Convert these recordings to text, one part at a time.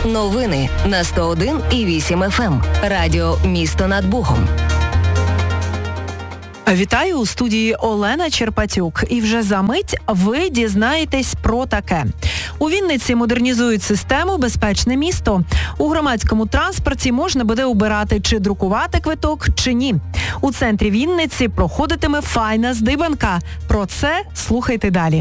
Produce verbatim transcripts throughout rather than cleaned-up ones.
Новини на сто один і вісім еф ем. Радіо «Місто над Богом». Вітаю, у студії Олена Черпатюк. І вже за мить ви дізнаєтесь про таке. У Вінниці модернізують систему «Безпечне місто». У громадському транспорті можна буде обирати, чи друкувати квиток, чи ні. У центрі Вінниці проходитиме файна здибанка. Про це слухайте далі.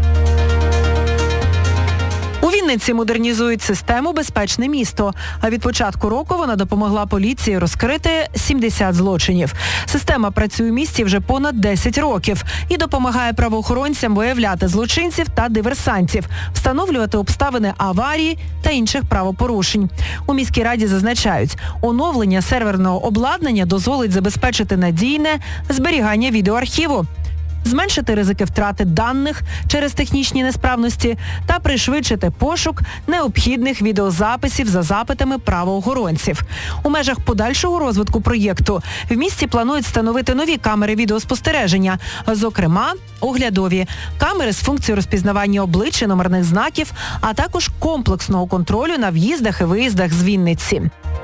У Вінниці модернізують систему «Безпечне місто», а від початку року вона допомогла поліції розкрити сімдесят злочинів. Система працює у місті вже понад десять років і допомагає правоохоронцям виявляти злочинців та диверсантів, встановлювати обставини аварії та інших правопорушень. У міській раді зазначають, оновлення серверного обладнання дозволить забезпечити надійне зберігання відеоархіву, зменшити ризики втрати даних через технічні несправності та пришвидшити пошук необхідних відеозаписів за запитами правоохоронців. У межах подальшого розвитку проєкту в місті планують встановити нові камери відеоспостереження, зокрема оглядові, камери з функцією розпізнавання облич і номерних знаків, а також комплексного контролю на в'їздах і виїздах з Вінниці.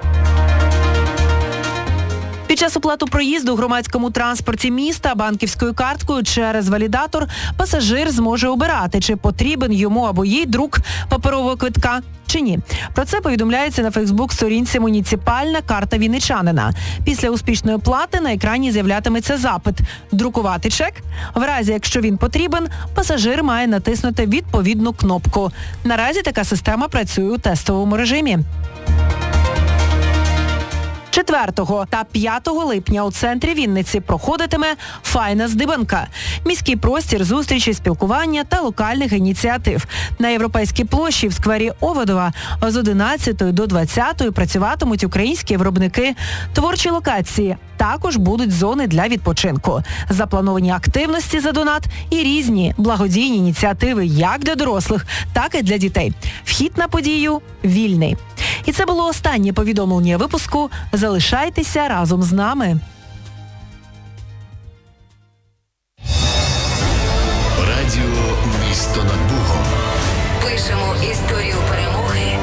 Під час оплату проїзду у громадському транспорті міста банківською карткою через валідатор пасажир зможе обирати, чи потрібен йому або їй друк паперового квитка, чи ні. Про це повідомляється на фейсбук-сторінці «Муніципальна карта вінничанина». Після успішної оплати на екрані з'являтиметься запит «Друкувати чек?». В разі, якщо він потрібен, пасажир має натиснути відповідну кнопку. Наразі така система працює у тестовому режимі. четвертого та п'ятого липня у центрі Вінниці проходитиме файна здибанка – міський простір зустрічі, спілкування та локальних ініціатив. На Європейській площі в сквері Оводова з одинадцятої до двадцятої працюватимуть українські виробники. Творчі локації. Також будуть зони для відпочинку. Заплановані активності за донат і різні благодійні ініціативи як для дорослих, так і для дітей. Вхід на подію вільний. І це було останнє повідомлення випуску. Залишайтеся разом з нами. Радіо «Місто над Богом». Пишемо історію перемоги